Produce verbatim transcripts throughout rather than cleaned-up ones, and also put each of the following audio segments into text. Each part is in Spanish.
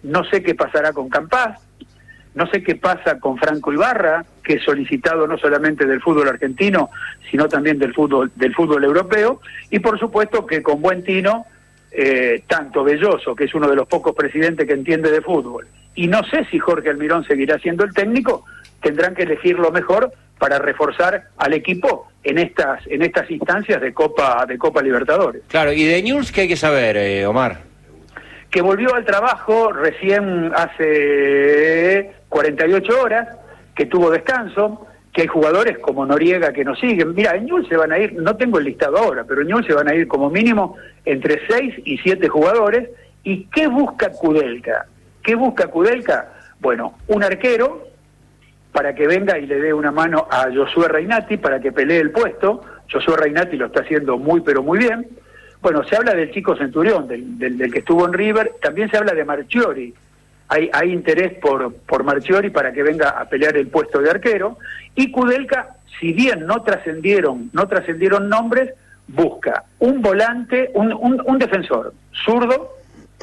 no sé qué pasará con Campás, no sé qué pasa con Franco Ibarra, que es solicitado no solamente del fútbol argentino, sino también del fútbol del fútbol europeo, y por supuesto que con buen tino, eh, tanto Belloso, que es uno de los pocos presidentes que entiende de fútbol, y no sé si Jorge Almirón seguirá siendo el técnico, tendrán que elegir lo mejor para reforzar al equipo en estas en estas instancias de Copa de Copa Libertadores. Claro, y de Newell's, ¿qué hay que saber, eh, Omar? Que volvió al trabajo recién hace cuarenta y ocho horas, que tuvo descanso, que hay jugadores como Noriega que nos siguen. Mira, en Newell's se van a ir, no tengo el listado ahora, pero en Newell's se van a ir como mínimo entre seis y siete jugadores. ¿Y qué busca Kudelka? ¿Qué busca Kudelka? Bueno, un arquero para que venga y le dé una mano a Josué Reinati para que pelee el puesto. Josué Reinati lo está haciendo muy pero muy bien. Bueno, se habla del chico Centurión, del, del, del que estuvo en River, también se habla de Marchiori. Hay, hay interés por, por Marchiori para que venga a pelear el puesto de arquero. Y Kudelka, si bien no trascendieron, no trascendieron nombres, busca un volante, un, un, un defensor zurdo,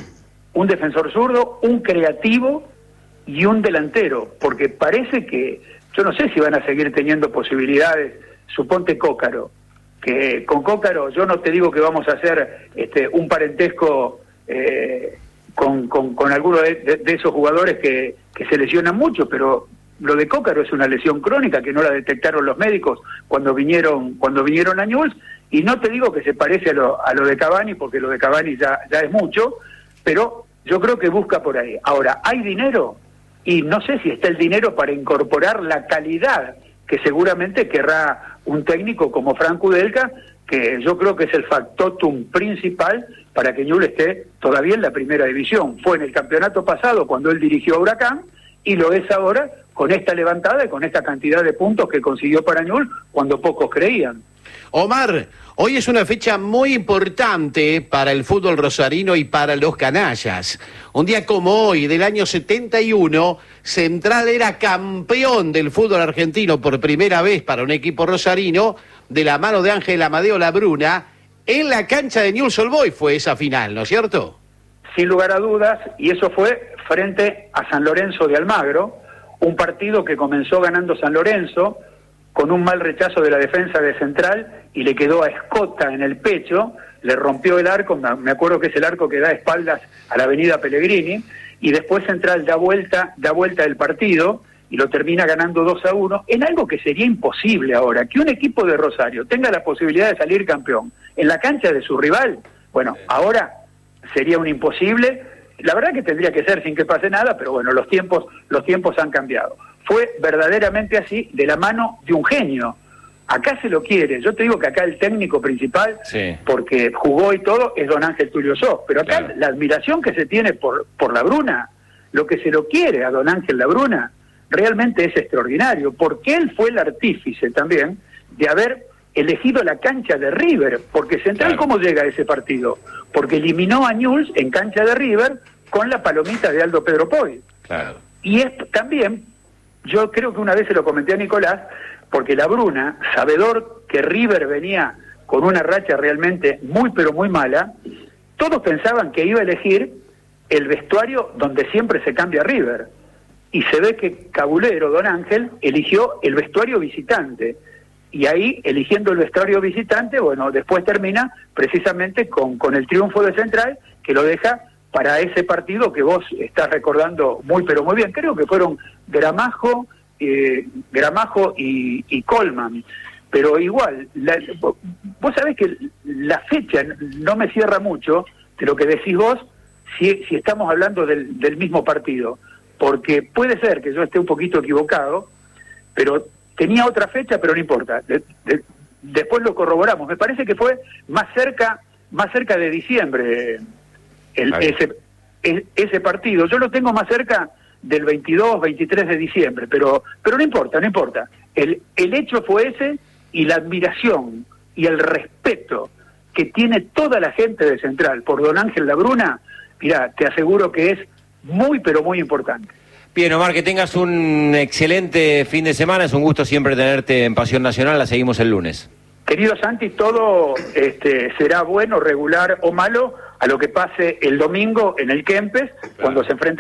un defensor zurdo, un creativo y un delantero, porque parece que, yo no sé si van a seguir teniendo posibilidades, suponte Cócaro, que con Cócaro yo no te digo que vamos a hacer este, un parentesco eh, con, con, con alguno de, de, de esos jugadores que, que se lesionan mucho, pero lo de Cócaro es una lesión crónica que no la detectaron los médicos cuando vinieron cuando vinieron a Newell's, y no te digo que se parece a lo, a lo de Cavani, porque lo de Cavani ya, ya es mucho, pero yo creo que busca por ahí. Ahora, ¿hay dinero? Y no sé si está el dinero para incorporar la calidad que seguramente querrá un técnico como Franco Kudelka, que yo creo que es el factotum principal para que Newell's esté todavía en la primera división. Fue en el campeonato pasado cuando él dirigió a Huracán, y lo es ahora con esta levantada y con esta cantidad de puntos que consiguió para Newell's cuando pocos creían. Omar, hoy es una fecha muy importante para el fútbol rosarino y para los canallas. Un día como hoy, del año setenta y uno, Central era campeón del fútbol argentino por primera vez para un equipo rosarino, de la mano de Ángel Amadeo Labruna. En la cancha de Newell's Old Boys fue esa final, ¿no es cierto? Sin lugar a dudas, y eso fue frente a San Lorenzo de Almagro, un partido que comenzó ganando San Lorenzo, con un mal rechazo de la defensa de Central, y le quedó a Escota en el pecho, le rompió el arco, me acuerdo que es el arco que da espaldas a la avenida Pellegrini, y después Central da vuelta, da vuelta el partido, y lo termina ganando dos a uno, en algo que sería imposible ahora, que un equipo de Rosario tenga la posibilidad de salir campeón en la cancha de su rival. Bueno, ahora sería un imposible. La verdad que tendría que ser sin que pase nada, pero bueno, los tiempos, los tiempos han cambiado. Fue verdaderamente así, de la mano de un genio. Acá se lo quiere. Yo te digo que acá el técnico principal, sí, porque jugó y todo, es don Ángel Tulio Soz. Pero acá claro, la admiración que se tiene por, por Labruna, lo que se lo quiere a don Ángel Labruna, realmente es extraordinario, porque él fue el artífice también de haber elegido la cancha de River, porque Central, claro, ¿cómo llega a ese partido? Porque eliminó a Newell's en cancha de River con la palomita de Aldo Pedro Poy. Claro. Y es también, yo creo que una vez se lo comenté a Nicolás, porque Labruna, sabedor que River venía con una racha realmente muy pero muy mala, todos pensaban que iba a elegir el vestuario donde siempre se cambia River. Y se ve que Cabulero, don Ángel, eligió el vestuario visitante. Y ahí, eligiendo el vestuario visitante, bueno, después termina precisamente con, con el triunfo de Central, que lo deja para ese partido que vos estás recordando muy pero muy bien. Creo que fueron Gramajo, eh, Gramajo y, y Colman. Pero igual, la, vos sabés que la fecha no me cierra mucho de lo que decís vos, si, si estamos hablando del, del mismo partido. Porque puede ser que yo esté un poquito equivocado, pero tenía otra fecha, pero no importa. De, de, después lo corroboramos. Me parece que fue más cerca, más cerca de diciembre el, ese, el, ese partido. Yo lo tengo más cerca del veintidós, veintitrés de diciembre, pero, pero no importa, no importa. El, el hecho fue ese, y la admiración y el respeto que tiene toda la gente de Central por don Ángel Labruna, mirá, te aseguro que es muy pero muy importante. Bien, Omar, que tengas un excelente fin de semana. Es un gusto siempre tenerte en Pasión Nacional. La seguimos el lunes. Querido Santi, todo este, será bueno, regular o malo a lo que pase el domingo en el Kempes, claro, cuando se enfrente